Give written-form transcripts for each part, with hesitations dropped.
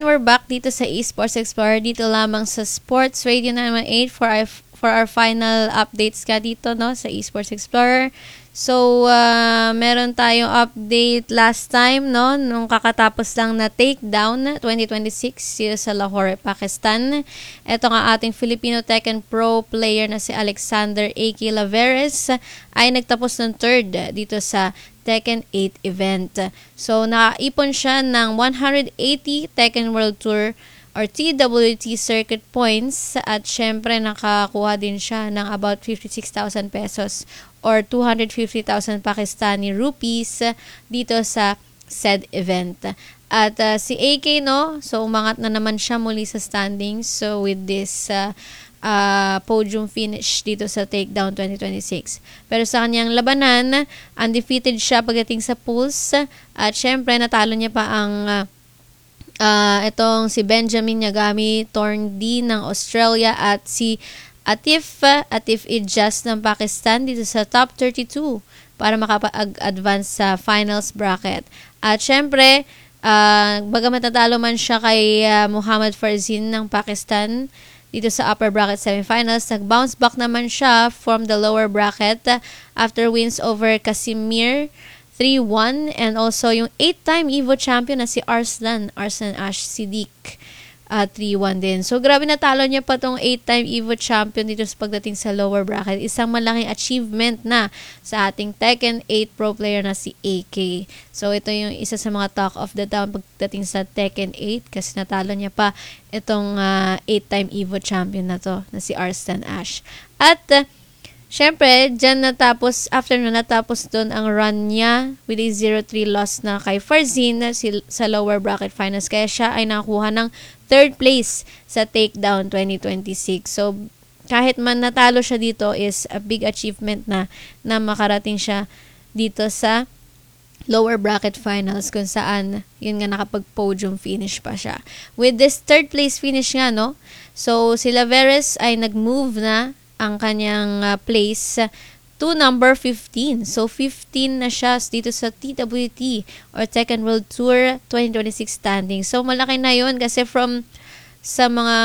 we're back dito sa Esports Explorer, dito lamang sa Sports Radio 918 for our final updates ka dito, no, sa Esports Explorer. So, meron tayong update last time, no, nung kakatapos lang na takedown 2026 sa Lahore, Pakistan. Ito nga ating Filipino Tekken Pro player na si Alexander A.K. Laveres ay nagtapos ng third dito sa Tekken 8 event. So, nakaipon siya ng 180 Tekken World Tour or TWT circuit points at syempre nakakuha din siya ng about 56,000 pesos or 250,000 Pakistani rupees dito sa said event. At si AK, no, so umangat na naman siya muli sa standings. So with this podium finish dito sa Takedown 2026. Pero sa kanyang labanan, undefeated siya pagdating sa pools at syempre natalo niya pa ang itong si Benjamin Yagami Torn D ng Australia at si Atif Ijaz ng Pakistan dito sa top 32 para makapag-advance sa finals bracket. At syempre, bagamat natalo man siya kay Muhammad Farzin ng Pakistan dito sa upper bracket semifinals, nag-bounce back naman siya from the lower bracket after wins over Casimir 3-1 and also yung 8-time EVO champion na si Arslan Ash Siddiq 3-1 din. So grabe natalo niya pa tong 8-time EVO champion dito sa pagdating sa lower bracket. Isang malaking achievement na sa ating Tekken 8 pro player na si AK. So ito yung isa sa mga talk of the town pagdating sa Tekken 8 kasi natalo niya pa itong 8-time EVO champion na to na si Arslan Ash. At syempre, after natapos doon ang run niya with a 0-3 loss na kay Farzin sa lower bracket finals. Kaya siya ay nakakuha ng third place sa Takedown 2026. So, kahit man natalo siya dito is a big achievement na makarating siya dito sa lower bracket finals kung saan yun nga nakapag-podium finish pa siya. With this third place finish nga, no? So, si Laveres ay nag-move na ang kanyang place to number 15. So, 15 na siya dito sa TWT or Tekken World Tour 2026 standing. So, malaki na yun kasi sa mga,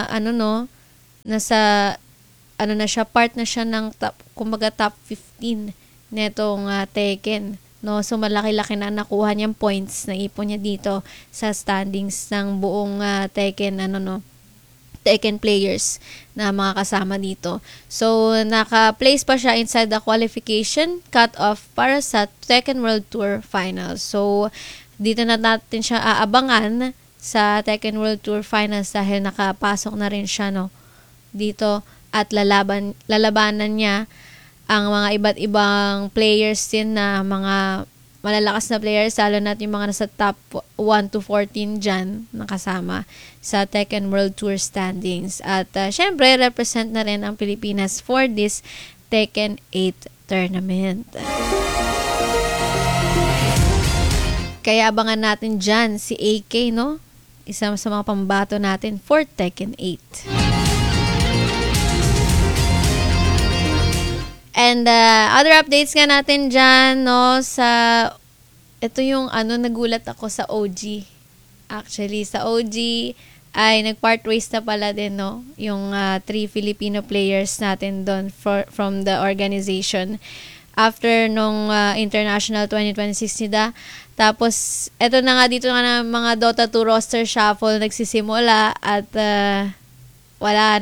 na siya, part na siya ng top 15 netong Tekken. No? So, malaki-laki na nakuha niyang points na ipon niya dito sa standings ng buong Tekken, Tekken players na mga kasama dito. So, naka-place pa siya inside the qualification cut-off para sa Tekken World Tour Finals. So, dito na natin siya aabangan sa Tekken World Tour Finals dahil nakapasok na rin siya, no, dito at lalabanan niya ang mga iba't ibang players din na mga malalakas na players, lalo na yung mga nasa top 1 to 14 dyan nakasama sa Tekken World Tour standings. At syempre, represent na rin ang Pilipinas for this Tekken 8 tournament. Kaya abangan natin dyan si AK, no? Isa sa mga pambato natin for Tekken 8. And other updates nga natin dyan, no, ito yung nagulat ako sa OG. Actually, sa OG ay nag-part ways na pala din, no, yung 3 Filipino players natin doon from the organization after nung International 2026 nila. Tapos, ito na nga dito nga na mga Dota 2 roster shuffle nagsisimula at wala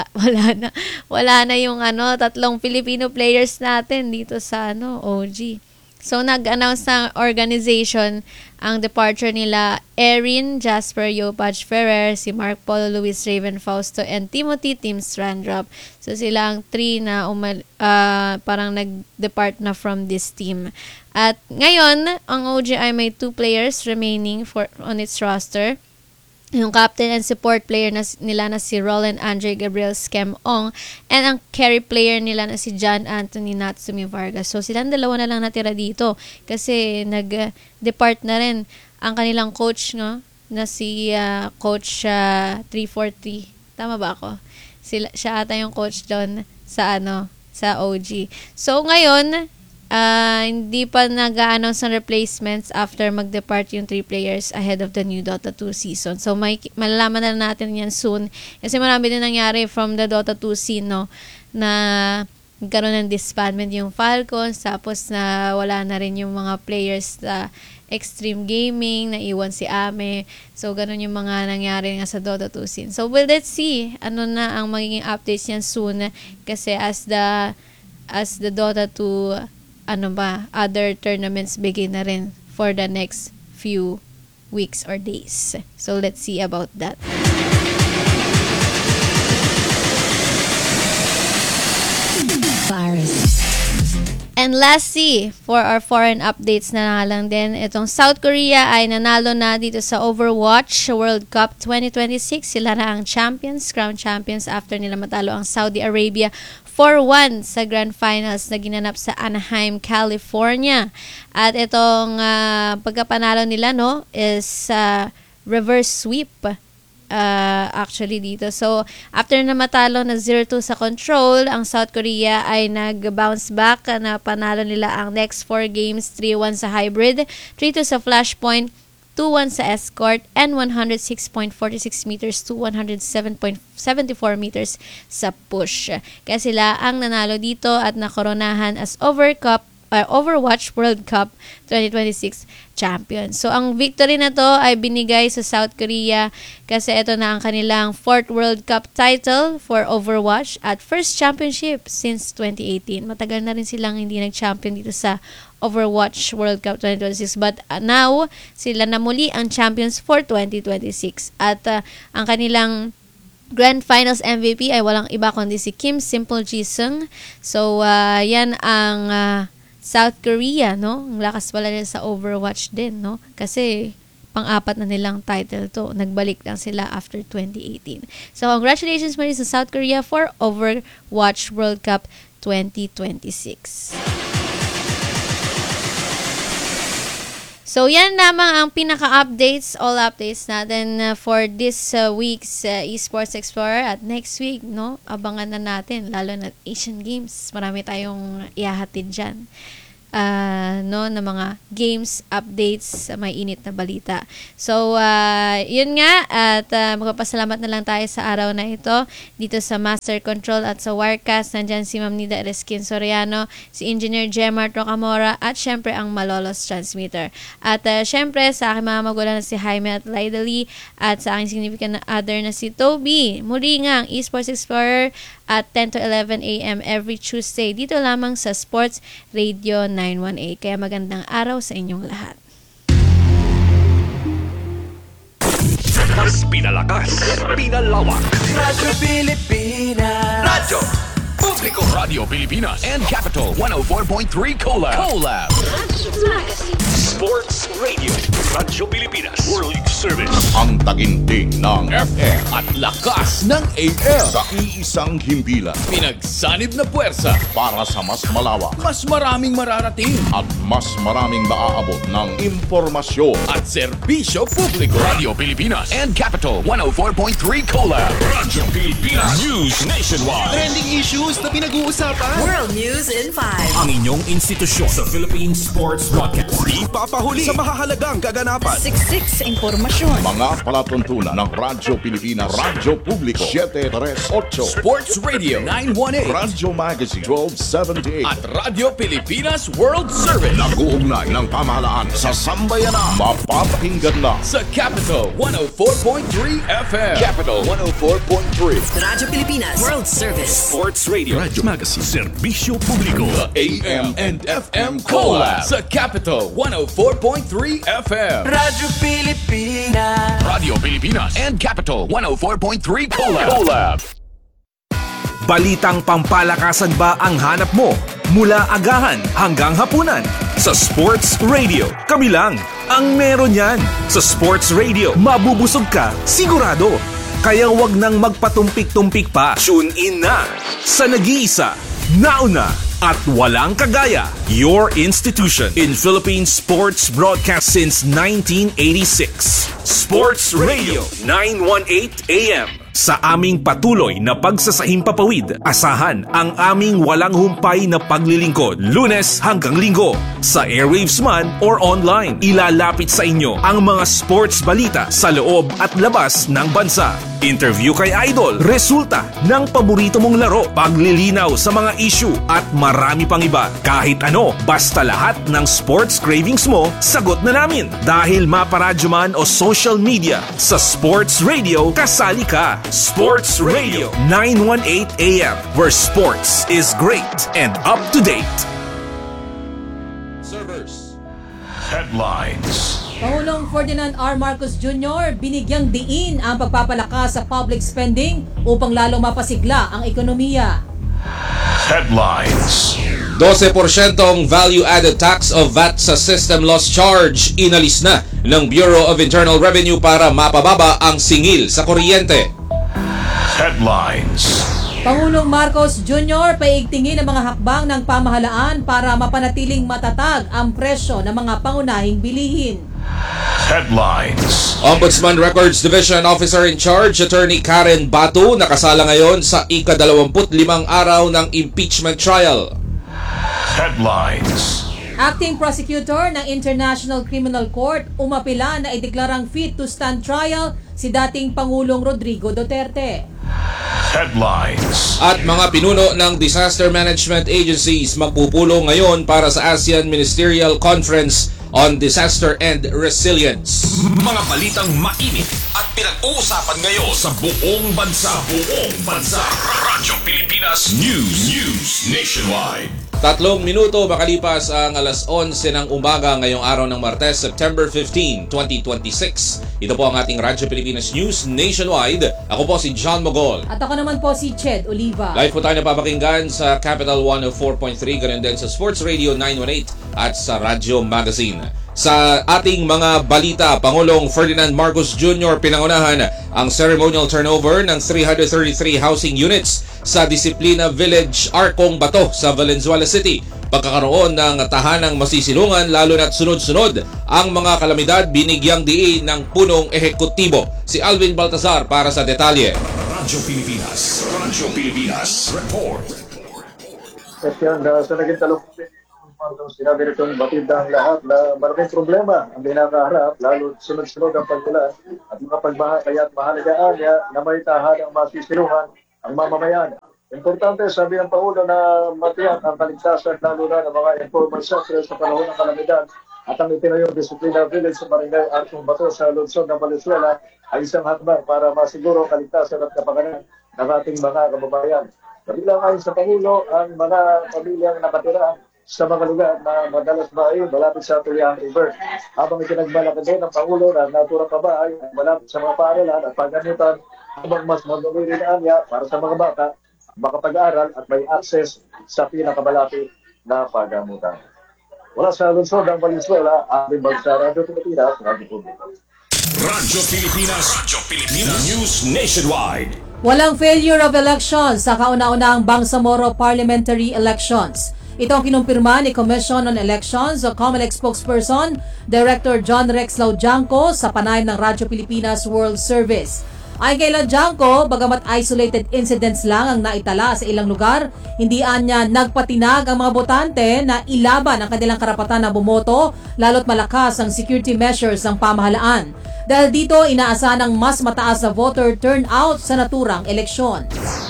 na yung 3 Filipino players natin dito sa OG. So nag-announce ng organization ang departure nila Erin Jasper Yopaj Ferrer, si Mark Paulo Luis Raven Fausto and Timothy Tim Strandrop. So sila ang 3 na parang nag-depart na from this team. At ngayon, ang OG ay may 2 players remaining on its roster. Yung captain and support player nila na si Roland Andre Gabriel Skem Ong and ang carry player nila na si John Anthony Natsumi Vargas. So silang dalawa na lang natira dito kasi nag-depart na rin ang kanilang coach, no, na si coach 343. Tama ba ako? Siya ata yung coach doon sa OG. So ngayon, hindi pa nag-a-announce ng replacements after mag-depart yung 3 players ahead of the new Dota 2 season. So, malalaman na natin yan soon. Kasi marami din nangyari from the Dota 2 scene, no? Na nagkaroon ng disbandment yung Falcons, tapos na wala na rin yung mga players sa Extreme Gaming, naiwan si Ame. So, ganun yung mga nangyari nga sa Dota 2 scene. So, let's see ano na ang magiging updates niyan soon. Kasi as the Dota 2 other tournaments begin na rin for the next few weeks or days. So, let's see about that. And lastly, for our foreign updates na lang din, itong South Korea ay nanalo na dito sa Overwatch World Cup 2026. Sila na ang crown champions after nila matalo ang Saudi Arabia 4-1 sa Grand Finals na ginanap sa Anaheim, California. At itong pagkapanalo nila, no, is reverse sweep actually dito. So, after na matalo na 0-2 sa Control, ang South Korea ay nag-bounce back na panalo nila ang next 4 games, 3-1 sa Hybrid, 3-2 sa Flashpoint, 2-1 sa Escort, and 106.46 meters to 107.74 meters sa Push. Kaya sila ang nanalo dito at nakoronahan as Overwatch World Cup 2026 champion. So, ang victory na to ay binigay sa South Korea kasi ito na ang kanilang 4th World Cup title for Overwatch at first championship since 2018. Matagal na rin silang hindi nag-champion dito sa Overwatch World Cup 2026. But now, sila na muli ang champions for 2026. At ang kanilang Grand Finals MVP ay walang iba kundi si Kim Simple Jisung. So, yan ang South Korea, no? Ang lakas pala nila sa Overwatch din, no? Kasi pang-apat na nilang title to. Nagbalik lang sila after 2018. So, congratulations muli sa South Korea for Overwatch World Cup 2026. So, yan lamang ang pinaka-updates, all updates natin for this week's Esports Explorer. At next week, no, abangan na natin, lalo na Asian Games. Marami tayong ihahatid dyan. Na mga games, updates, may init na balita. So, yun nga, at magpapasalamat na lang tayo sa araw na ito dito sa Master Control at sa Wirecast. Nandyan si Ma'am Nida Ereskin Soriano, si Engineer Jemar Rocamora, at syempre ang Malolos Transmitter. At syempre sa aking mga magulang na si Jaime at Lyda Lee, at sa aking significant other na si Toby. Muli nga ang Esports Explorer at 10 to 11 a.m. every Tuesday dito lamang sa Sports Radio 918. Kaya magandang araw sa inyong lahat. Mas pinalakas, pinalawak. Radyo Pilipinas. Radyo Publiko. Radio Pilipinas and Capital 104.3 Collab. Sports Radio. Radyo Pilipinas. World League Service. Ang taginting ng FM at lakas ng AM. sa iisang himpilan Pinagsanib na puwersa para sa mas malawak mas maraming mararating at mas maraming maaabot ng impormasyon. at serbisyo publiko. Radio Pilipinas and Capital 104.3 Collab. Radyo Pilipinas. News Nationwide. Trending issues na pinag-uusapan. World News in 5. Ang inyong institusyon sa Philippine Sports Broadcast. Di papahuli sa mahahalagang kaganapan. Siksik sa impormasyon. Mga palatuntunan ng Radyo Pilipinas, Radyo Publiko 738, Sports Radio 918 Radyo Magazine 1278 at Radio Pilipinas World Service nag-uugnay ng pamahalaan sa sambayanan. Mapapakinggan na sa Capital 104.3 FM. Capital 104.3. Radyo Pilipinas World Service. Sports Radio. Radyo Magazine. Serbisyo Publiko. AM and FM Collab sa Capital 104.3 FM. Radyo Pilipinas. Radio Pilipinas and Capital 104.3 Collab. Balitang pampalakasan ba ang hanap mo? Mula agahan hanggang hapunan. Sa Sports Radio, kami lang ang meron yan. Sa Sports Radio, mabubusog ka, sigurado. Kaya wag nang magpatumpik-tumpik pa. Tune in na sa nag-iisa, nauna, at walang kagaya. Your institution in Philippine sports broadcast since 1986. Sports Radio 918 AM. Sa aming patuloy na pagsasahimpapawid, asahan ang aming walang humpay na paglilingkod. Lunes hanggang Linggo, sa airwaves man or online, ilalapit sa inyo ang mga sports balita sa loob at labas ng bansa. Interview kay Idol, resulta ng paborito mong laro, paglilinaw sa mga issue at marami pang iba. Kahit ano, basta lahat ng sports cravings mo, sagot na namin. Dahil maparadyo man o social media, sa Sports Radio, kasali ka. Sports Radio 918 AM, where sports is great and up to date. Servers. Headlines. Pangulong Ferdinand R. Marcos Jr. binigyang diin ang pagpapalakas sa public spending upang lalo mapasigla ang ekonomiya. Headlines. 12% value-added tax o VAT sa system loss charge inalis na ng Bureau of Internal Revenue para mapababa ang singil sa kuryente. Headlines. Pangulong Marcos Jr. paigtingin ang mga hakbang ng pamahalaan para mapanatiling matatag ang presyo ng mga pangunahing bilihin. Headlines. Ombudsman Records Division Officer in Charge, Attorney Karen Batu, nakasala ngayon sa ika-25 araw ng impeachment trial. Headlines. Acting Prosecutor ng International Criminal Court umapila na ideklarang fit to stand trial si dating Pangulong Rodrigo Duterte. Headlines. At mga pinuno ng disaster management agencies magpupulong ngayon para sa ASEAN Ministerial Conference on Disaster and Resilience. Mga balitang mainit at pinag-uusapan ngayon sa buong bansa. Radyo Pilipinas News Nationwide. 3 minuto makalipas ang alas 11 ng umaga ngayong araw ng Martes, September 15, 2026. Ito po ang ating Radyo Pilipinas News Nationwide. Ako po si John Mogol. At ako naman po si Ched Oliva. Live po tayo napapakinggan sa Capital 104.3, ganun din sa Sports Radio 918 at sa Radyo Magazine. Sa ating mga balita, Pangulong Ferdinand Marcos Jr. pinangunahan ang ceremonial turnover ng 333 housing units sa Disiplina Village, Arcong Bato sa Valenzuela City. Pagkakaroon ng tahanang masisilungan lalo na't sunod-sunod ang mga kalamidad, binigyang diin ng punong ehekutibo. Si Alvin Baltazar para sa detalye. Radyo Pilipinas Report. At yan, sa naging talumpin, sinabi nitong batid ang lahat na maraming problema ang dinakaharap, lalo sunod-sunod ang pagkulan at mga pagbaha, kaya't mahalagaan na may tahanang masisilungan ang mamamayan. Importante, sabi ng Pangulo, na matiyak ang kaligtasan lalo na ng mga informal sectors sa panahon ng kalamidad at ang itinayong Disiplina Village sa Barangay Arcong Bato sa lungsod ng Valenzuela ay isang hakbang para masiguro ang kaligtasan at kapakanan ng ating mga kababayan. Kabilang ayon sa Pangulo, ang mga pamilyang nakatira sa mga lugar na madalas bahay malapit sa Tuliang River. Habang itinagmalaki din ng Pangulo na naturang kabahay malapit sa mga paaralan at pagganitan habang mas madali rin anya para sa mga bata makapag-aral at may access sa pinakamalapit na pagamutan. Wala sa lungsod ng Valenzuela, ating bagsa Radyo Pilipinas, Radyo Publiko. Radyo Pilipinas News Nationwide. Walang failure of elections sa kauna-unahang Bangsamoro parliamentary elections. Ito ang kinumpirma ni Commission on Elections o COMELEC spokesperson, Director John Rex Laudianco sa panayam ng Radyo Pilipinas World Service. Ayon kay Laudianco, bagamat isolated incidents lang ang naitala sa ilang lugar, hindi anya nagpatinag ang mga botante na ilaban ang kanilang karapatan na bumoto, lalo't malakas ang security measures ng pamahalaan. Dahil dito, inaasahan ng mas mataas na voter turnout sa naturang eleksyon.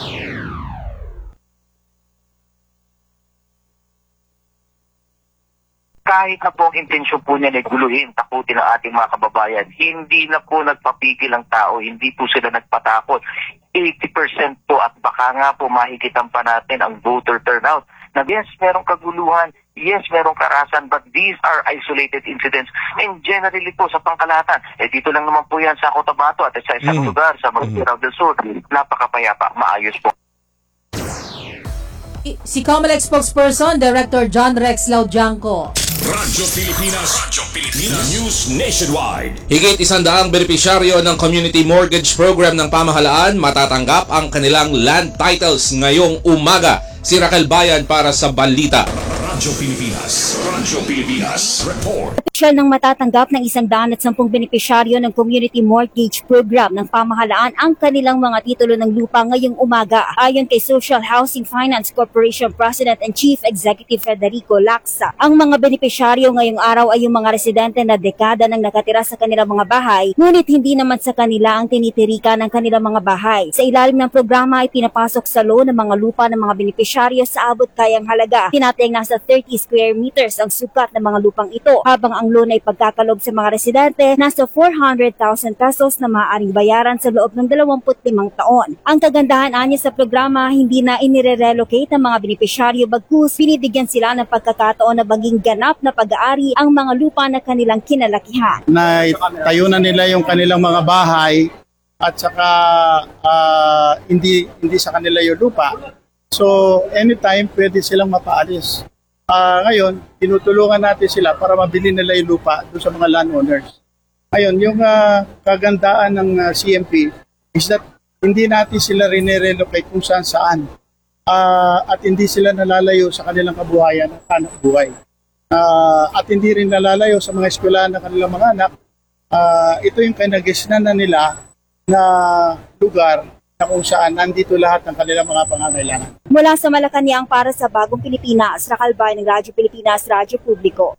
Kahit na po ang intensyon po niya na guluhin, takutin ang ating mga kababayan, hindi na po nagpapigil ang tao, hindi po sila nagpatakot. 80% po at baka nga po mahigitan pa natin ang voter turnout. Na yes, merong kaguluhan, yes, merong karahasan, but these are isolated incidents. And generally po sa pangkalahatan, dito lang naman po yan sa Cotabato at sa isang lugar, sa Maguindanao del Sur, napakapayapa, maayos po. Si COMELEC spokesperson, Director John Rex Laudianco. Radyo Pilipinas News Nationwide. Higit 100 benepisyaryo ng Community Mortgage Program ng pamahalaan matatanggap ang kanilang land titles ngayong umaga. Si Raquel Bayan para sa balita. Radyo Pilipinas Report. Siya nang matatanggap ng 110 benepisyaryo ng Community Mortgage Program ng pamahalaan ang kanilang mga titulo ng lupa ngayong umaga. Ayon kay Social Housing Finance Corporation President and Chief Executive Federico Lacsa, ang mga benepisyaryo ngayong araw ay yung mga residente na dekada nang nakatira sa kanilang mga bahay, ngunit hindi naman sa kanila ang tinitirika ng kanilang mga bahay. Sa ilalim ng programa ay pinapasok sa loan ng mga lupa ng mga benepisyaryo sa abot kayang halaga. Tinatayang nasa 30 square meters ang sukat ng mga lupang ito, habang ang loan ay pagkakalob sa mga residente nasa 400,000 pesos na maaaring bayaran sa loob ng 25 taon. Ang kagandahan niya sa programa, hindi na inire-relocate ang mga benepisyaryo, bagkus binibigyan sila ng pagkakataon na maging ganap na pag-aari ang mga lupa na kanilang kinalakihan. Tayo na nila yung kanilang mga bahay at saka hindi sa kanila yung lupa. So anytime pwede silang mapaalis. Ngayon, tinutulungan natin sila para mabili nila yung lupa doon sa mga landowners. Ngayon, yung kagandaan ng CMP is that hindi natin sila rinirelocate kung saan. At hindi sila nalalayo sa kanilang kabuhayan at hanap buhay. At hindi rin nalalayo sa mga eskwelahan ng kanilang mga anak. Ito yung kinagisnan na nila na lugar na kung saan nandito lahat ng kanilang mga pangangailangan. Mula sa Malacanang para sa Bagong Pilipinas, Rakalbay ng Radyo Pilipinas, Radyo Publiko.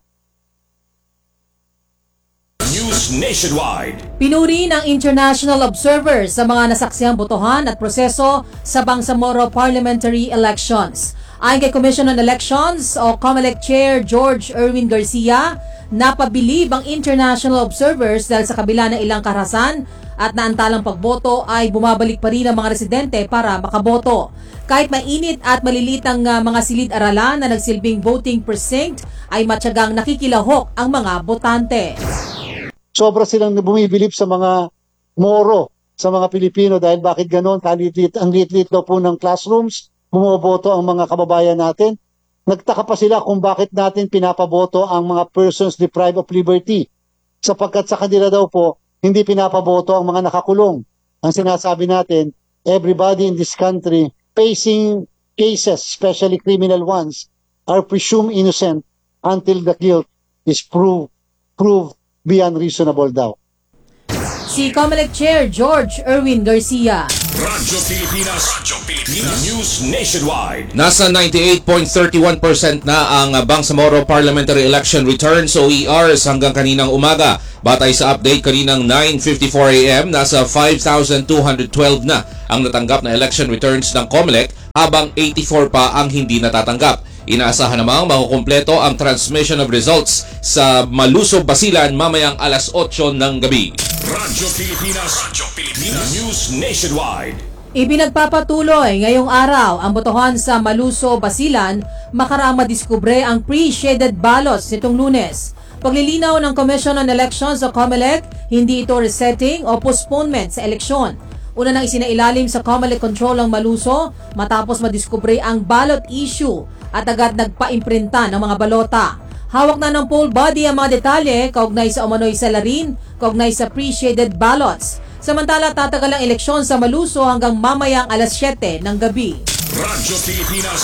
News Nationwide. Pinuri ng international observers sa mga nasaksiyang botohan at proseso sa Bangsamoro parliamentary elections. Ayon kay Commission on Elections o COMELEC Chair George Erwin Garcia, napabilib ang international observers dahil sa kabila ng ilang karahasan at naantalang pagboto ay bumabalik pa rin ang mga residente para makaboto. Kahit mainit at maliliit ang mga silid-aralan na nagsilbing voting precinct, ay matyagang nakikilahok ang mga botante. Sobra silang bumibilip sa mga Moro, sa mga Pilipino dahil bakit ganon? Ang liit-liit daw po ng classrooms, bumoboto ang mga kababayan natin. Nagtaka pa sila kung bakit natin pinapaboto ang mga persons deprived of liberty. Sapagkat sa kanila daw po, hindi pinapaboto ang mga nakakulong. Ang sinasabi natin, everybody in this country facing cases, especially criminal ones, are presumed innocent until the guilt is proved beyond reasonable doubt. Si COMELEC Chair George Erwin Garcia. Radyo Pilipinas News Nationwide. Nasa 98.31% na ang Bangsamoro Parliamentary Election Returns o ERs hanggang kaninang umaga. Batay sa update kaninang 9:54 AM, nasa 5,212 na ang natanggap na election returns ng COMELEC habang 84 pa ang hindi natatanggap. Inaasahan namang makukumpleto ang transmission of results sa Malusob, Basilan mamayang alas 8 ng gabi. Radyo Pilipinas News Nationwide. Ipinagpapatuloy ngayong araw ang botohan sa Malusob, Basilan makaraang madiskubre ang pre-shaded ballots nitong Lunes. Paglilinaw ng Commission on Elections o COMELEC, hindi ito resetting o postponement sa eleksyon. Una nang isinailalim sa COMELEC control ang Maluso matapos madiskubre ang ballot issue at agad nagpa-imprinta ng mga balota. Hawak na ng poll body ang mga detalye kaugnay sa umano'y salarin, kaugnay sa pre-shaded ballots. Samantala, tatagal ang eleksyon sa Maluso hanggang mamayang alas 7 ng gabi. Radyo Pilipinas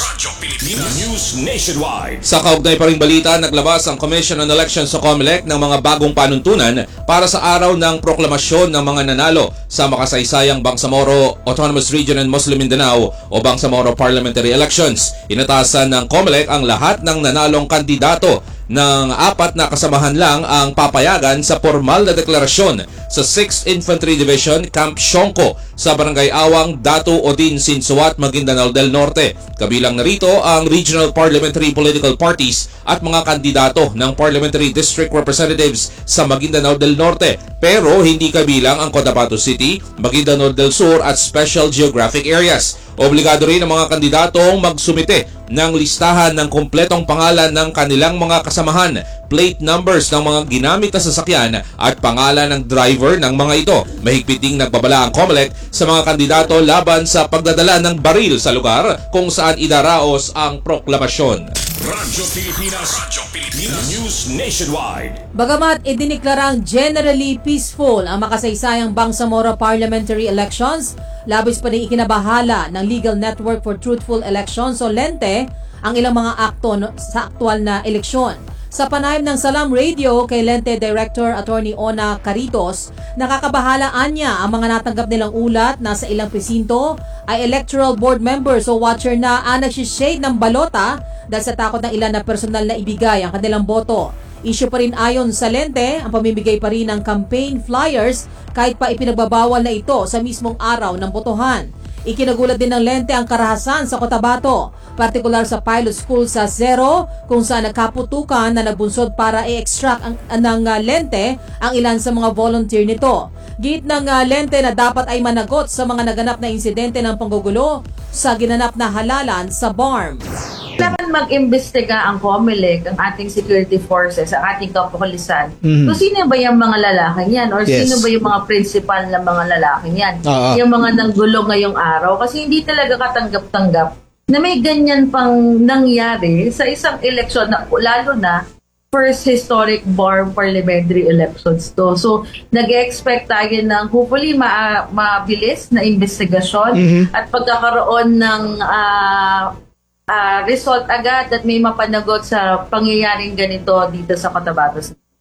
News Nationwide. Sa kaugnay pa ring balita, naglabas ang Commission on Elections sa COMELEC ng mga bagong panuntunan para sa araw ng proklamasyon ng mga nanalo sa makasaysayang Bangsamoro Autonomous Region and Muslim Mindanao o Bangsamoro Parliamentary Elections. Inatasan ng COMELEC ang lahat ng nanalong kandidato ng 4 na kasamahan lang ang papayagan sa formal na deklarasyon sa 6th Infantry Division Camp Shonko sa Barangay Awang, Datu, Odin, Sinsuat, Maguindanao del Norte. Kabilang narito ang regional parliamentary political parties at mga kandidato ng parliamentary district representatives sa Maguindanao del Norte, pero hindi kabilang ang Cotabato City, Maguindanao del Sur at Special Geographic Areas. Obligado rin ang mga kandidatong magsumite ng listahan ng kumpletong pangalan ng kanilang mga kasamahan, plate numbers ng mga ginamit na sasakyan at pangalan ng driver ng mga ito. Mahigpit ding nagbabala ang COMELEC sa mga kandidato laban sa pagdadala ng baril sa lugar kung saan idaraos ang proklamasyon. Radyo Pilipinas News Nationwide. Bagamat idiniklarang generally peaceful ang makasaysayang Bangsamoro parliamentary elections, labis pa rin ikinabahala ng Legal Network for Truthful Elections o LENTE ang ilang mga akto sa aktual na eleksyon. Sa panayam ng Salam Radio kay Lente Director Attorney Ona Caritos, nakakabahalaan niya ang mga natanggap nilang ulat na sa ilang presinto ay electoral board members o watcher na nagsishade ng balota dahil sa takot ng ilan na personal na ibigay ang kanilang boto. Issue pa rin ayon sa Lente ang pamimigay pa rin ng campaign flyers kahit pa ipinagbabawal na ito sa mismong araw ng botohan. Ikinagulat din ng Lente ang karahasan sa Cotabato, partikular sa pilot school sa Zero kung saan nagkaputukan na nagbunsod para i-extract ng Lente ang ilan sa mga volunteer nito. Git ng Lente na dapat ay managot sa mga naganap na insidente ng panggugulo sa ginanap na halalan sa BARM. Kailangan mag-imbestiga ang COMELEC, ang ating security forces, ang ating kapulisan. Kung sino ba yung mga lalaki yan or sino ba yung mga principal na mga lalaki yan. Yung mga nanggulo ngayong araw. Kasi hindi talaga katanggap-tanggap na may ganyan pang nangyari sa isang eleksyon, na, lalo na first historic BARM parliamentary elections to. So, nag-expect tayo ng hopefully mabilis na investigasyon at pagkakaroon ng result agad at may mapanagot sa pangyayaring ganito dito sa Cotabato.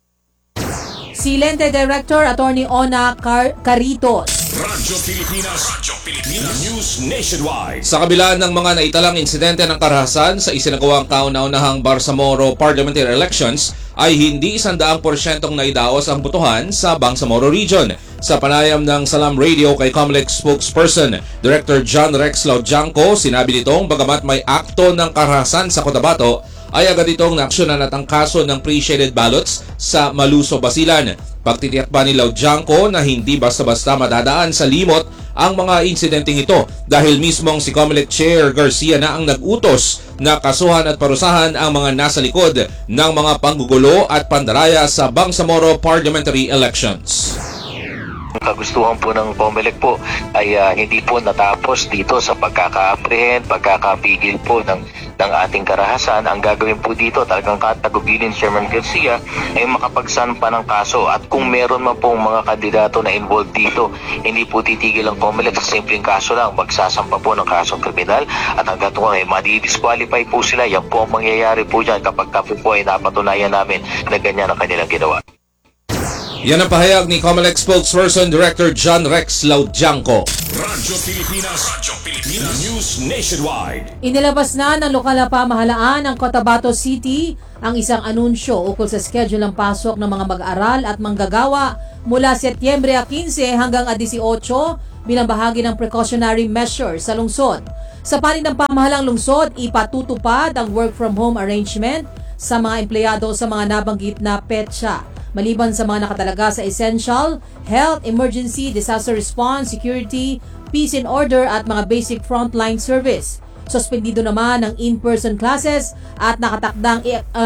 Si Lente Director Attorney Ona Caritos. Radyo Pilipinas News Nationwide. Sa kabila ng mga naitalang insidente ng karahasan sa isinagawang kauna-unahang Bangsamoro Parliamentary Elections, ay hindi 100% naidaos ang botohan sa Bangsamoro Region. Sa panayam ng Salam Radio kay COMELEC spokesperson Director John Rex Laudianco, sinabi nitong bagamat may akto ng karahasan sa Cotabato, ay agad itong naaksyonan at ang kaso ng pre-shaded ballots sa Maluso, Basilan. Pagtitiyak pa ni Laudianco na hindi basta-basta madadaan sa limot ang mga insidenteng ito dahil mismong si COMELEC Chair Garcia na ang nag-utos na kasuhan at parusahan ang mga nasa likod ng mga panggugulo at pandaraya sa Bangsamoro Parliamentary Elections. Ang kagustuhan po ng COMELEC po ay hindi po natapos dito sa pagkaka-apprehend, pagkakapigil po ng ating karahasan. Ang gagawin po dito, talagang katagubilin Chairman Garcia ay makapagsampa ng kaso at kung meron man pong mga kandidato na involved dito, hindi po titigil ang COMELEC sa simpleng kaso lang, magsasampa po ng kasong kriminal at hanggang ay madi-disqualify po sila. Yan po ang mangyayari po dyan kapag po ay napatunayan namin na ganyan ang kanilang ginawa. Yan ang pahayag ni COMELEC spokesperson Director John Rex Laudianco. Radyo Pilipinas News Nationwide. Inilabas na ng lokal na pamahalaan ng Cotabato City ang isang anunsyo ukol sa schedule ng pasok ng mga mag-aral at manggagawa mula Setyembre 15 hanggang 18 bilang bahagi ng precautionary measure sa lungsod. Sa panig ng pamahalang lungsod, ipatutupad ang work from home arrangement sa mga empleyado sa mga nabanggit na petsa. Maliban sa mga nakatalaga sa essential, health, emergency, disaster response, security, peace and order at mga basic frontline service. Suspendido naman ang in-person classes at nakatakdang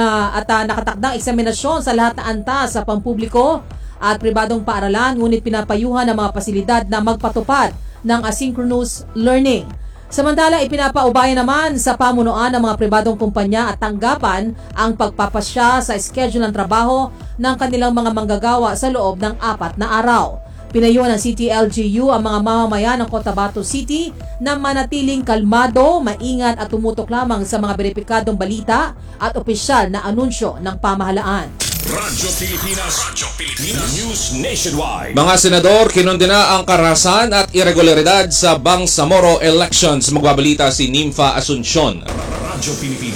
eksaminasyon sa lahat na antas sa pampubliko at pribadong paaralan, ngunit pinapayuhan ang mga pasilidad na magpatupad ng asynchronous learning. Samantala, ipinapaubaya naman sa pamunuan ng mga pribadong kumpanya at tanggapan ang pagpapasya sa schedule ng trabaho ng kanilang mga manggagawa sa loob ng 4 na araw. Pinayuhan ng CTLGU ang mga mamamayan ng Cotabato City na manatiling kalmado, maingat at tumutok lamang sa mga beripikadong balita at opisyal na anunsyo ng pamahalaan. Radyo Pilipinas News Nationwide. Mga senador, kinondena ang karahasan at irregularidad sa Bangsamoro Elections. Magbabalita si Nympha Asuncion. Radyo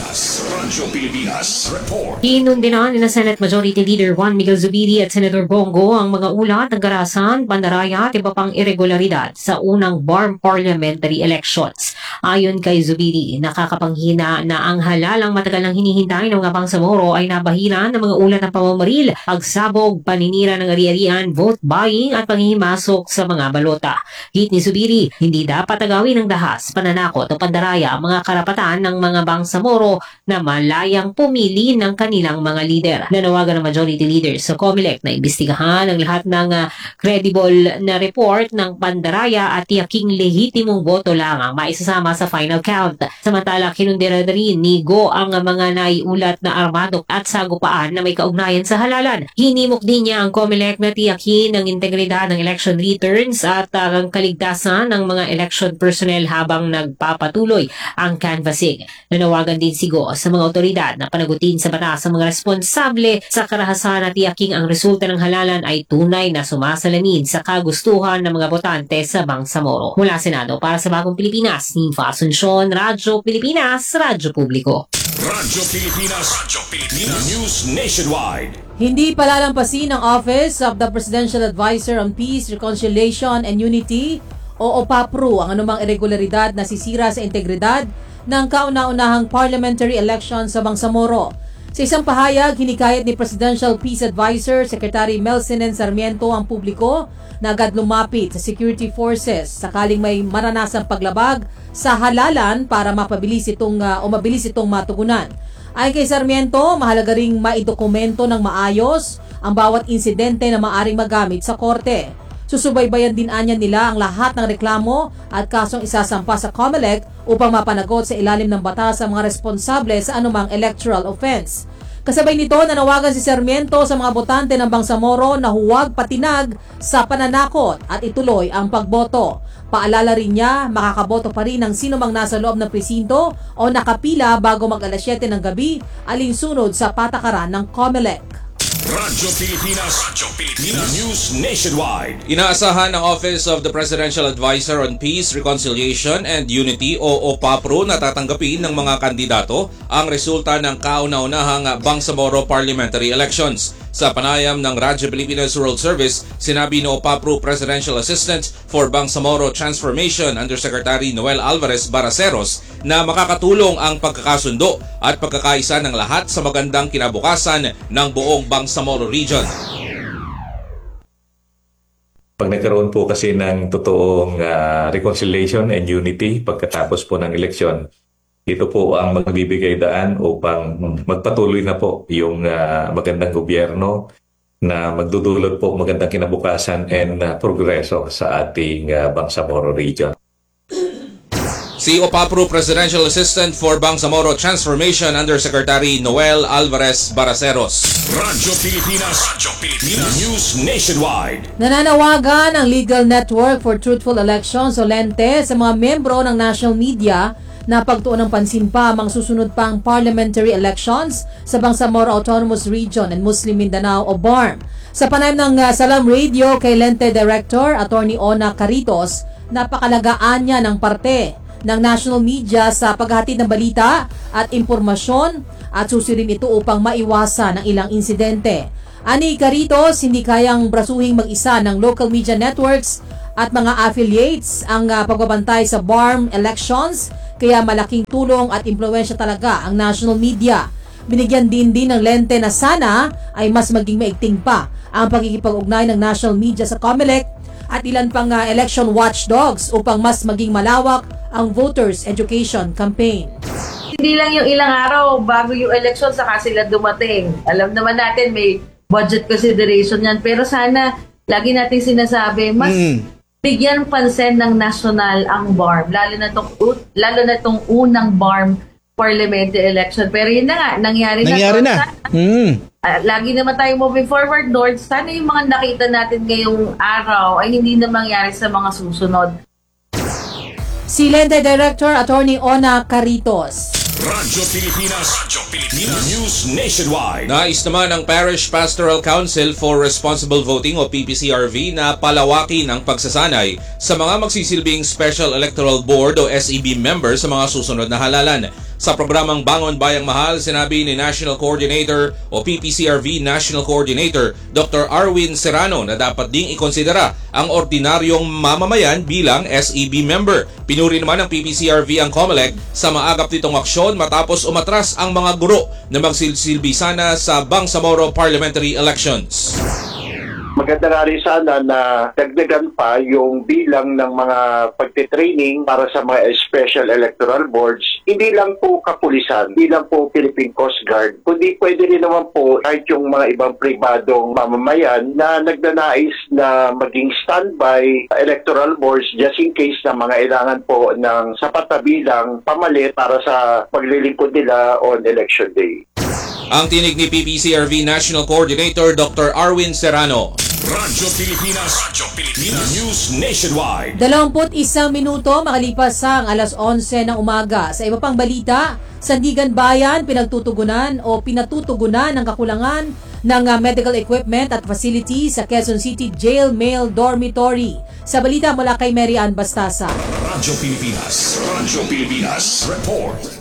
Pilipinas Report. Kinondena ni Senate Majority Leader Juan Miguel Zubiri at Senator Bongo ang mga ulat ng karahasan, pandaraya at iba pang irregularidad sa unang BARM parliamentary elections. Ayon kay Zubiri, nakakapanghina na ang halalang matagal nang hinihintay ng mga Bangsamoro ay nabahiran ng mga ulat ng pamamaril, pagsabog, paninira ng ari-arian, vote buying at panghihimasok sa mga balota. Hit ni Zubiri, hindi dapat agawin ng dahas, pananakot o pandaraya ang mga karapatan ng mga Bangsamoro na malayang pumili ng kanilang mga lider. Nanawagan ng majority leaders sa COMELEC na imbestigahan ang lahat ng credible na report ng pandaraya at tiyaking lehitimong boto lang ang maisasama sa final count. Samantala, kinundira rin ni Go ang mga naiulat na armado at sagupaan na may kaugnayan sa halalan. Hinimok din niya ang COMELEC na tiyakin ang integridad ng election returns at ang kaligtasan ng mga election personnel habang nagpapatuloy ang canvassing. Nanawagan din si Go sa mga otoridad na panagutin sa batas ang mga responsable sa karahasan at tiyaking ang resulta ng halalan ay tunay na sumasalamin sa kagustuhan ng mga botante sa Bangsamoro. Mula Senado para sa Bagong Pilipinas, Ninfa Asuncion, Radyo Pilipinas, Radyo Publiko. Radyo Pilipinas, News Nationwide. Hindi palalampasin ng Office of the Presidential Advisor on Peace, Reconciliation and Unity o OPAPRU ang anumang irregularidad na sisira sa integridad ng kauna-unahang parliamentary election sa Bangsamoro. Sa isang pahayag, hinikayat ni Presidential Peace Advisor Secretary Melcinen Sarmiento ang publiko na agad lumapit sa security forces sakaling may maranasang paglabag sa halalan para mabilis itong matugunan. Ayon kay Sarmiento, mahalaga ring maidokumento ng maayos ang bawat insidente na maaring magamit sa korte. Susubaybayan din anya nila ang lahat ng reklamo at kasong isasampa sa COMELEC upang mapanagot sa ilalim ng batas ang mga responsable sa anumang electoral offense. Kasabay nito, nanawagan si Sarmiento sa mga botante ng Bangsamoro na huwag patinag sa pananakot at ituloy ang pagboto. Paalala rin niya, makakaboto pa rin ang sinumang nasa loob ng presinto o nakapila bago mag-alas 7 ng gabi alinsunod sa patakaran ng COMELEC. Radyo Pilipinas, News Nationwide. Inaasahan ng Office of the Presidential Advisor on Peace, Reconciliation and Unity o OPAPRU na tatanggapin ng mga kandidato ang resulta ng kauna-unahang Bangsamoro Parliamentary Elections. Sa panayam ng Radyo Pilipinas World Service, sinabi ni OPAPRU Presidential Assistant for Bangsamoro Transformation Undersecretary Noel Alvarez Baraceros na makakatulong ang pagkakasundo at pagkakaisa ng lahat sa magandang kinabukasan ng buong Bangsamoro Region. Pag nagkaroon po kasi ng totoong reconciliation and unity pagkatapos po ng eleksyon, ito po ang magbibigay daan upang magpatuloy na po yung magandang gobyerno na magdudulot po magandang kinabukasan and progreso sa ating Bangsamoro region. Si OPAPRU Presidential Assistant for Bangsamoro Transformation Undersecretary Noel Alvarez Baraceros. Radyo Pilipinas, News Nationwide. Nananawagan ang Legal Network for Truthful Elections o LENTE sa mga membro ng national media na pagtuon ng pansin pa ang susunod pang parliamentary elections sa Bangsamoro Autonomous Region and Muslim Mindanao o BARM. Sa panayam ng Salam Radio kay LENTE Director Attorney Ona Caritos, napakalagaan niya ng parte ng national media sa paghahatid ng balita at impormasyon at susirin ito upang maiwasan ang ilang insidente. Ani Caritos, hindi kayang brasuhing mag-isa ng local media networks at mga affiliates ang pagbabantay sa BARM elections, kaya malaking tulong at impluwensya talaga ang national media. Binigyan din ng LENTE na sana ay mas maging maigting pa ang pagkikipag-ugnay ng national media sa COMELEC at ilan pang election watchdogs upang mas maging malawak ang voters education campaign. Hindi lang yung ilang araw bago yung election saka sila dumating. Alam naman natin may budget consideration yan, pero sana lagi natin sinasabi mas bigyan pansin ng national ang BARM, lalo na tong unang BARM parliamentary election. Pero yun na nga, nangyari na. Lagi naman tayo moving forward, Lord. Sana yung mga nakita natin ngayong araw ay hindi na mangyari sa mga susunod. Si LENTE Director Attorney Ona Caritos. Radyo Pilipinas, News Nationwide. Nais naman ng Parish Pastoral Council for Responsible Voting o PPCRV na palawakin ang pagsasanay sa mga magsisilbing Special Electoral Board o SEB members sa mga susunod na halalan. Sa programang Bangon Bayang Mahal, sinabi ni National Coordinator o PPCRV National Coordinator Dr. Arwin Serrano na dapat ding ikonsidera ang ordinaryong mamamayan bilang SEB member. Pinuri naman ng PPCRV ang COMELEC sa maagap nitong aksyon matapos umatras ang mga guro na magsilbi sana sa Bangsamoro Parliamentary Elections. Maganda nga rin sana na dagdagan pa yung bilang ng mga pagtitraining para sa mga special electoral boards. Hindi lang po kapulisan, hindi lang po Philippine Coast Guard, kundi pwede rin naman po kahit yung mga ibang pribadong mamamayan na nagnanais na maging standby electoral boards just in case na mga kailangan po ng sapat na bilang pamalit para sa paglilingkod nila on election day. Ang tinig ni PPCRV National Coordinator Dr. Arwin Serrano. Radyo Pilipinas News Nationwide. 21 minuto makalipas ang alas 11 ng umaga. Sa iba pang balita, Sandigan Bayan pinatutugunan ng kakulangan ng medical equipment at facility sa Quezon City Jail Male Dormitory. Sa balita mula kay Mary Ann Bastasa. Radyo Pilipinas Report.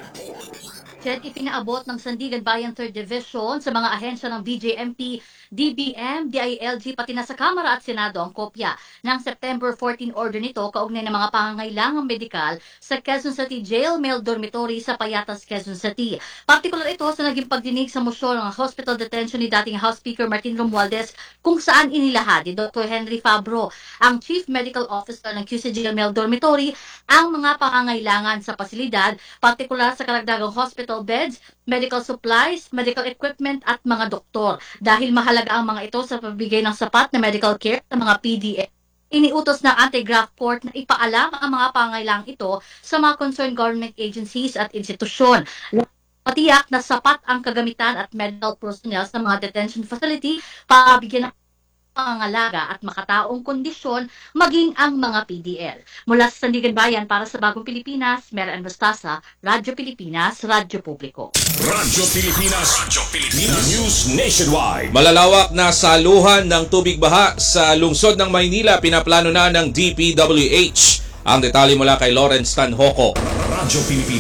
Ipinaabot ng Sandigan Bayan 3rd Division sa mga ahensya ng BJMP, DBM, DILG pati na sa Kamara at Senado ang kopya ng September 14 order nito kaugnay ng mga pangangailangang medikal sa Quezon City Jail Male Dormitory sa Payatas, Quezon City. Partikular ito sa naging pagdinig sa motion ng hospital detention ni dating House Speaker Martin Romualdez kung saan inilahad ni Dr. Henry Fabro, ang Chief Medical Officer ng QC Jail Male Dormitory, ang mga pangangailangan sa pasilidad, partikular sa karagdagang hospital beds, medical supplies, medical equipment at mga doktor. Dahil mahalaga ang mga ito sa pagbigay ng sapat na medical care sa mga PDL, iniutos ng Anti-Graft Court na ipaalam ang mga pangailangan ito sa mga concerned government agencies at institusyon. Patiyak na sapat ang kagamitan at medical personnel sa mga detention facility para bigyan ng pangangalaga at makataong kondisyon maging ang mga PDL. Mula sa Sandigan Bayan para sa Bagong Pilipinas, Mary Ann Bastasa, Radyo Pilipinas, Radyo Publiko. Radyo Pilipinas News Nationwide. Malalawak na saluhan ng tubig baha sa lungsod ng Maynila pinaplano na ng DPWH. Ang detalye mula kay Lawrence Tanhoco. Radyo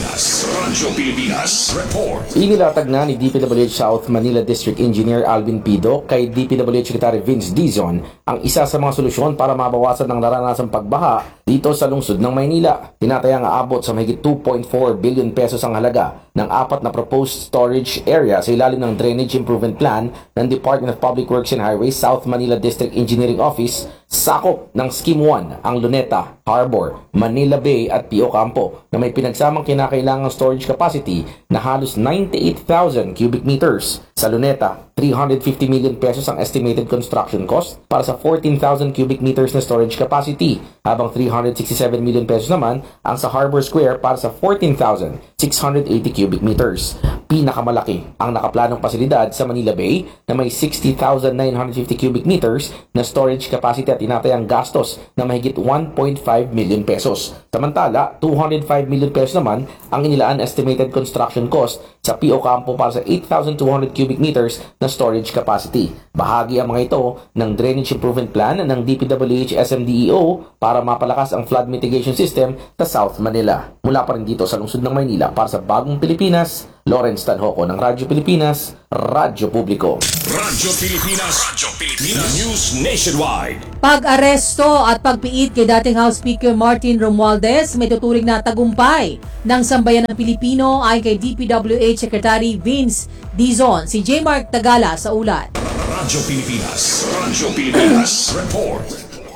Pilipinas Report. Inilatag na ni DPWH South Manila District Engineer Alvin Pido kay DPWH Secretary Vince Dizon ang isa sa mga solusyon para mabawasan ng naranasang pagbaha dito sa lungsod ng Maynila. Tinatayang aabot sa mahigit 2.4 billion pesos ang halaga ng 4 na proposed storage area sa ilalim ng Drainage Improvement Plan ng Department of Public Works and Highways South Manila District Engineering Office. Sakop ng Scheme 1 ang Luneta, Harbor, Manila Bay at Pio Campo na may pinagsamang kinakailangang storage capacity na halos 98,000 cubic meters. Sa Luneta, 350 million pesos ang estimated construction cost para sa 14,000 cubic meters na storage capacity, habang 367 million pesos naman ang sa Harbor Square para sa 14,680 cubic meters. Pinakamalaki ang nakaplanong pasilidad sa Manila Bay na may 60,950 cubic meters na storage capacity at tinatayang gastos na mahigit 1.5 million pesos. Samantala, 205 million pesos naman ang inilaan estimated construction cost sa Pio Campo para sa 8,200 cubic meters na storage capacity. Bahagi ang mga ito ng Drainage Improvement Plan ng DPWH SMDEO para mapalakas ang flood mitigation system sa South Manila. Mula pa rin dito sa lungsod ng Maynila para sa Bagong Pilipinas, Lawrence Tanhoco ng Radyo Pilipinas, Radyo Publiko. Radyo Pilipinas News Nationwide. Pag-aresto at pagpiit kay dating House Speaker Martin Romualdez may tuturing na tagumpay ng sambayan ng Pilipino ayon kay DPWH Secretary Vince Dizon. Si J. Mark Tagala sa ulat. Radyo Pilipinas Report.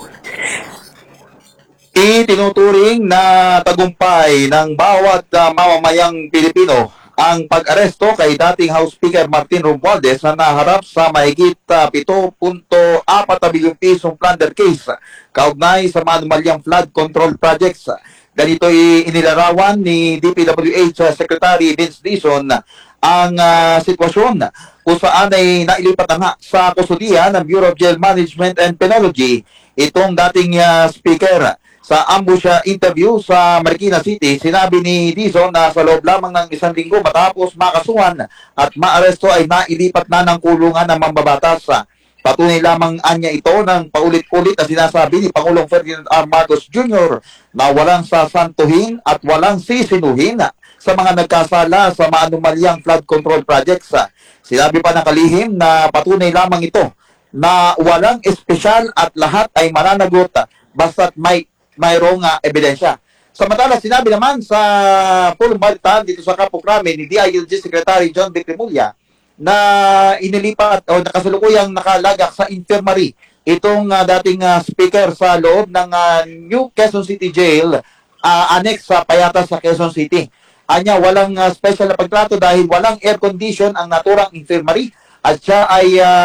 Itinuturing na tagumpay ng bawat mamamayang Pilipino ang pag-aresto kay dating House Speaker Martin Romualdez na naharap sa mahigit 7.4 bilyong pisong plunder case kaugnay sa manumalyang flood control projects. Ganito inilarawan ni DPWH Secretary Vince Dizon ang sitwasyon kung saan ay nailipat na nga sa kustudiya ng Bureau of Jail Management and Penology itong dating speaker. Sa ambush interview sa Marikina City, sinabi ni Dizon na sa loob lamang ng 1 linggo matapos makasuhan at maaresto ay nailipat na ng kulungan ng mambabatas. Patunay lamang anya ito ng paulit-ulit na sinasabi ni Pangulong Ferdinand R. Marcos Jr. na walang sasantuhin at walang sisinuhin sa mga nagkasala sa maanumalyang flood control projects. Sinabi pa ng kalihim na patunay lamang ito na walang espesyal at lahat ay mananagot basta't mayroong ebidensya. Samantala, sinabi naman sa pulong balitaan dito sa Kapokrame ni DILG Secretary John Vic Remulla na inilipat o nakasalukuyang nakalagak sa infirmary itong dating speaker sa loob ng New Quezon City Jail, annex sa Payata sa Quezon City. Anya, walang special na pagtrato dahil walang air condition ang naturang infirmary at siya ay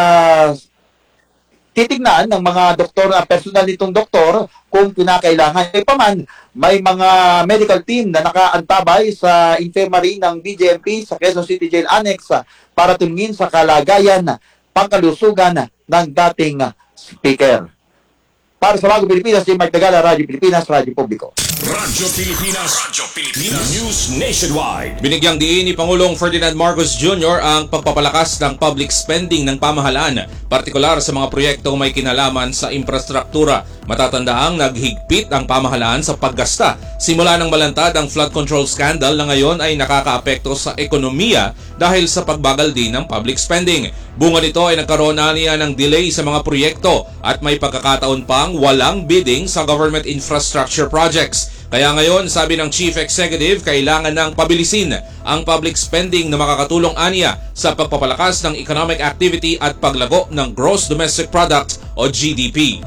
titignan ng mga doktor, personal nitong doktor kung kinakailangan. E paman, may mga medical team na nakaantabay sa infirmary ng BJMP sa Quezon City Jail Annex para tumingin sa kalagayan, pangkalusugan ng dating speaker. Para sa Bagong Pilipinas, si Mike Tagala, Radyo Pilipinas, Radyo Publiko. Radyo Pilipinas News Nationwide. Binigyang diin ni Pangulong Ferdinand Marcos Jr. ang pagpapalakas ng public spending ng pamahalaan, partikular sa mga proyektong may kinalaman sa infrastruktura. Matatandaang naghigpit ang pamahalaan sa paggasta simula ng malantad ang flood control scandal na ngayon ay nakakaapekto sa ekonomiya dahil sa pagbagal din ng public spending. Bunga nito ay nagkaroon niya ng delay sa mga proyekto at may pagkakataon pang walang bidding sa government infrastructure projects. Kaya ngayon, sabi ng Chief Executive, kailangan ng pabilisin ang public spending na makakatulong aniya sa pagpapalakas ng economic activity at paglago ng Gross Domestic Product o GDP.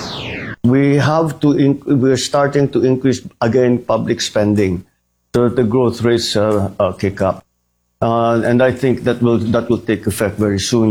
We're starting to increase again public spending so that the growth rates kick up. And I think that will take effect very soon.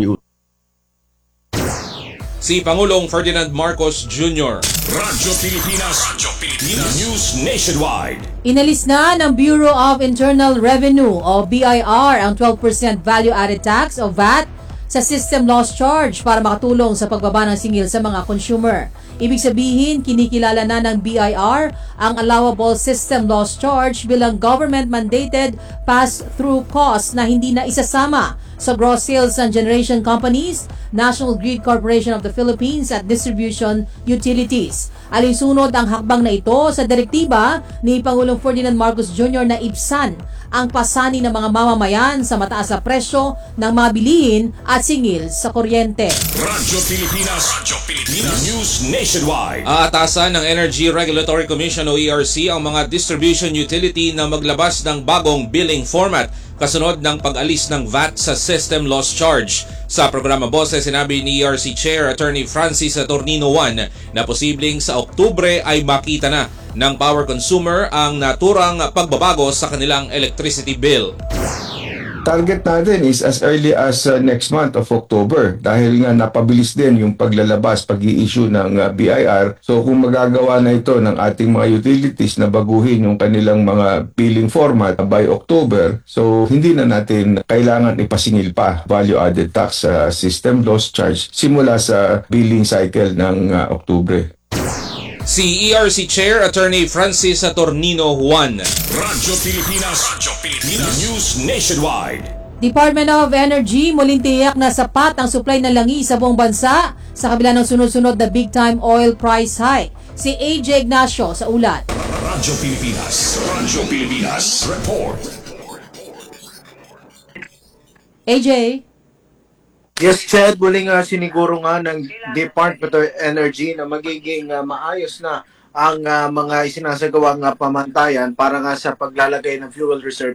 Si Pangulong Ferdinand Marcos Jr. Radyo Pilipinas News Nationwide. Inalis na ng Bureau of Internal Revenue o BIR ang 12% value-added tax o VAT sa system loss charge para makatulong sa pagbaba ng singil sa mga consumer. Ibig sabihin, kinikilala na ng BIR ang allowable system loss charge bilang government-mandated pass-through cost na hindi na isasama sa gross sales ng generation companies, National Grid Corporation of the Philippines at distribution utilities. Alinsunod ang hakbang na ito sa direktiba ni Pangulong Ferdinand Marcos Jr. na ibsan ang pasani ng mga mamamayan sa mataas na presyo ng mga bilihin at singil sa kuryente. Radyo Pilipinas News Nationwide. Aatasan ng Energy Regulatory Commission o ERC ang mga distribution utility na maglabas ng bagong billing format kasunod ng pag-alis ng VAT sa system loss charge. Sa programa Boses, sinabi ni ERC Chair Attorney Francis Saturnino I na posibleng sa Oktubre ay makita na ng power consumer ang naturang pagbabago sa kanilang electricity bill. Target natin is as early as next month of October dahil nga napabilis din yung paglalabas, pag-i-issue ng BIR. So kung magagawa na ito ng ating mga utilities na baguhin yung kanilang mga billing format by October, so hindi na natin kailangan ipasingil pa value-added tax system loss charge simula sa billing cycle ng Octubre. Si ERC Chair Attorney Francis Saturnino I. Radyo Pilipinas News Nationwide. Department of Energy muling tiyak na sapat ang supply ng langis sa buong bansa sa kabila ng sunod-sunod na big-time oil price hike. Si AJ Ignacio sa ulat. Radyo Pilipinas Report. AJ. Yes, Chad, muling siniguro nga ng Department of Energy na magiging maayos na ang mga isinasagawang pamantayan para nga sa paglalagay ng fuel reserve